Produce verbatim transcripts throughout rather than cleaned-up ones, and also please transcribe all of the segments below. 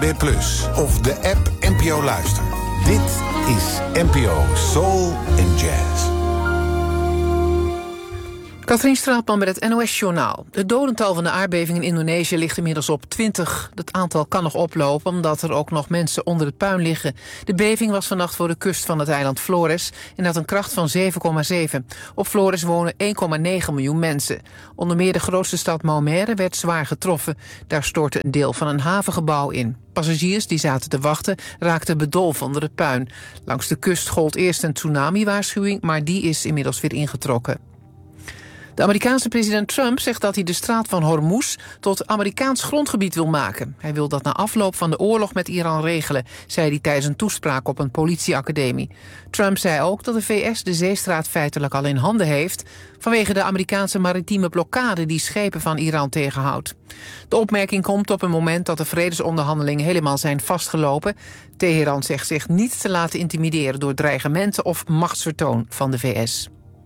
B plus of de app N P O Luister. Dit is N P O Soul and Jazz. Katrien Straatman met het N O S-journaal. Het dodental van de aardbeving in Indonesië ligt inmiddels op twintig. Het aantal kan nog oplopen omdat er ook nog mensen onder het puin liggen. De beving was vannacht voor de kust van het eiland Flores en had een kracht van zeven komma zeven. Op Flores wonen één komma negen miljoen mensen. Onder meer de grootste stad Maumere werd zwaar getroffen. Daar stortte een deel van een havengebouw in. Passagiers die zaten te wachten raakten bedolven onder het puin. Langs de kust gold eerst een tsunami-waarschuwing, maar die is inmiddels weer ingetrokken. De Amerikaanse president Trump zegt dat hij de straat van Hormuz tot Amerikaans grondgebied wil maken. Hij wil dat na afloop van de oorlog met Iran regelen, zei hij tijdens een toespraak op een politieacademie. Trump zei ook dat de V S de zeestraat feitelijk al in handen heeft vanwege de Amerikaanse maritieme blokkade die schepen van Iran tegenhoudt. De opmerking komt op een moment dat de vredesonderhandelingen helemaal zijn vastgelopen. Teheran zegt zich niet te laten intimideren door dreigementen of machtsvertoon van de V S.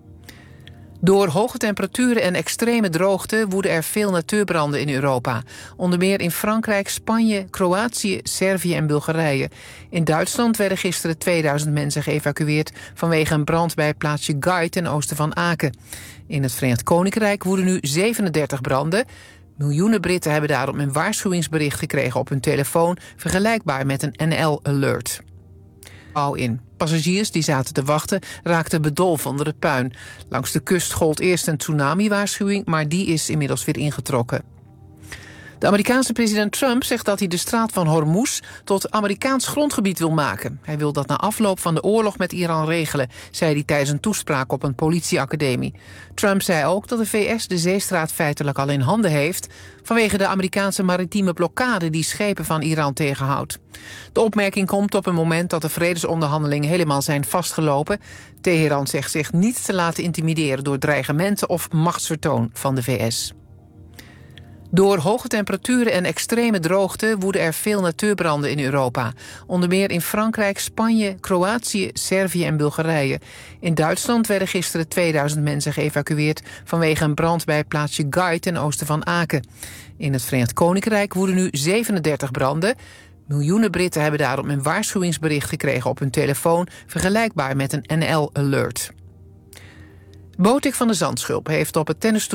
Door hoge temperaturen en extreme droogte woeden er veel natuurbranden in Europa. Onder meer in Frankrijk, Spanje, Kroatië, Servië en Bulgarije. In Duitsland werden gisteren tweeduizend mensen geëvacueerd vanwege een brand bij het plaatsje Gait ten oosten van Aken. In het Verenigd Koninkrijk woeden nu zevenendertig branden. Miljoenen Britten hebben daarom een waarschuwingsbericht gekregen op hun telefoon, vergelijkbaar met een N L-alert. In. Passagiers die zaten te wachten raakten bedolven onder het puin. Langs de kust gold eerst een tsunami-waarschuwing, maar die is inmiddels weer ingetrokken. De Amerikaanse president Trump zegt dat hij de straat van Hormuz tot Amerikaans grondgebied wil maken. Hij wil dat na afloop van de oorlog met Iran regelen, zei hij tijdens een toespraak op een politieacademie. Trump zei ook dat de V S de zeestraat feitelijk al in handen heeft vanwege de Amerikaanse maritieme blokkade die schepen van Iran tegenhoudt. De opmerking komt op een moment dat de vredesonderhandelingen helemaal zijn vastgelopen. Teheran zegt zich niet te laten intimideren door dreigementen of machtsvertoon van de V S. Door hoge temperaturen en extreme droogte woeden er veel natuurbranden in Europa. Onder meer in Frankrijk, Spanje, Kroatië, Servië en Bulgarije. In Duitsland werden gisteren tweeduizend mensen geëvacueerd vanwege een brand bij het plaatsje Gait ten oosten van Aken. In het Verenigd Koninkrijk woeden nu zevenendertig branden. Miljoenen Britten hebben daarom een waarschuwingsbericht gekregen op hun telefoon, vergelijkbaar met een N L-alert. Botik van de Zandschulp heeft op het tennis